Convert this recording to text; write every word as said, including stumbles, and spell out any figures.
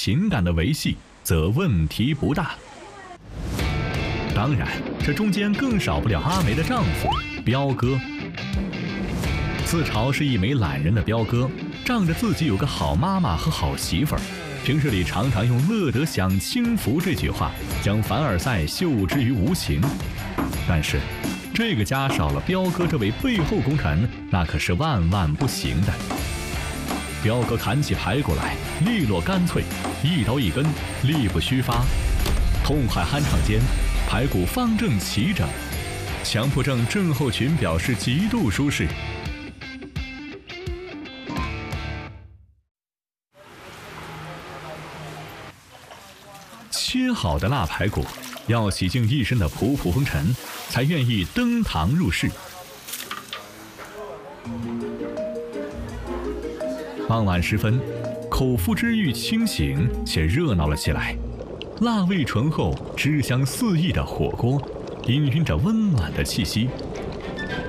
情感的维系，则问题不大。当然，这中间更少不了阿梅的丈夫彪哥。自嘲是一枚懒人的彪哥，仗着自己有个好妈妈和好媳妇儿，平日里常常用乐得享清福这句话将凡尔赛秀之于无形。但是这个家少了彪哥这位背后功臣，那可是万万不行的。彪哥砍起排骨来利落干脆，一刀一根，力不虚发，痛快酣畅间，排骨方正齐整，强迫症症候群表示极度舒适。切好的腊排骨要洗净一身的仆仆风尘，才愿意登堂入室。傍晚时分，口腹之欲清醒且热闹了起来。辣味醇厚、汁香四溢的火锅，氤氲着温暖的气息，